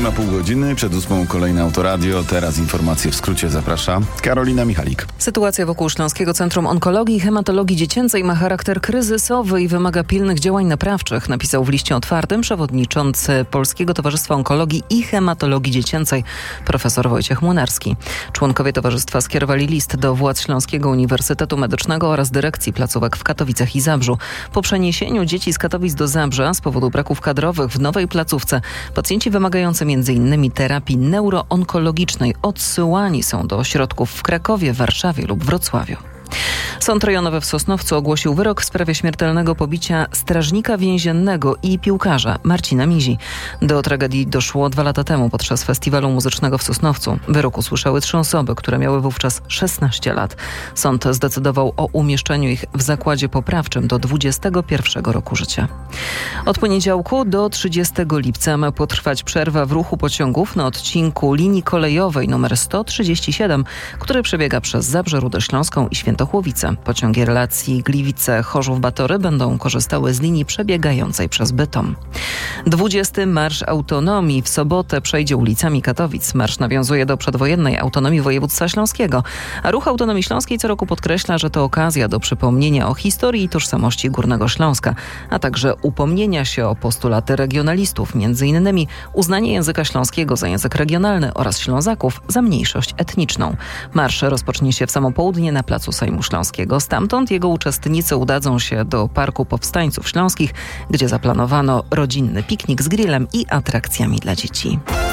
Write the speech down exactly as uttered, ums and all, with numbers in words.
Siódma pół godziny, przed ósmą kolejne Autoradio. Teraz informacje w skrócie zaprasza Karolina Michalik. Sytuacja wokół Śląskiego Centrum Onkologii i Hematologii Dziecięcej ma charakter kryzysowy i wymaga pilnych działań naprawczych, napisał w liście otwartym przewodniczący Polskiego Towarzystwa Onkologii i Hematologii Dziecięcej profesor Wojciech Młynarski. Członkowie towarzystwa skierowali list do władz Śląskiego Uniwersytetu Medycznego oraz dyrekcji placówek w Katowicach i Zabrzu. Po przeniesieniu dzieci z Katowic do Zabrza z powodu braków kadrowych w nowej placówce pacjenci wymagający między innymi terapii neuroonkologicznej odsyłani są do ośrodków w Krakowie, Warszawie lub Wrocławiu. Sąd rejonowy w Sosnowcu ogłosił wyrok w sprawie śmiertelnego pobicia strażnika więziennego i piłkarza Marcina Mizi. Do tragedii doszło dwa lata temu podczas festiwalu muzycznego w Sosnowcu. Wyrok usłyszały trzy osoby, które miały wówczas szesnaście lat. Sąd zdecydował o umieszczeniu ich w zakładzie poprawczym do dwudziestego pierwszego roku życia. Od poniedziałku do trzydziestego lipca ma potrwać przerwa w ruchu pociągów na odcinku linii kolejowej nr sto trzydzieści siedem, który przebiega przez Zabrze, Rudę Śląską i Świętochłowice. Pociągi relacji Gliwice-Chorzów-Batory będą korzystały z linii przebiegającej przez Bytom. dwudziesty Marsz Autonomii w sobotę przejdzie ulicami Katowic. Marsz nawiązuje do przedwojennej autonomii województwa śląskiego, a Ruch Autonomii Śląskiej co roku podkreśla, że to okazja do przypomnienia o historii i tożsamości Górnego Śląska, a także upomnienia się o postulaty regionalistów, między innymi uznanie języka śląskiego za język regionalny oraz Ślązaków za mniejszość etniczną. Marsz rozpocznie się w samo południe na placu Sejmu Śląskiego. Stamtąd jego uczestnicy udadzą się do Parku Powstańców Śląskich, gdzie zaplanowano rodzinny piknik z grillem i atrakcjami dla dzieci.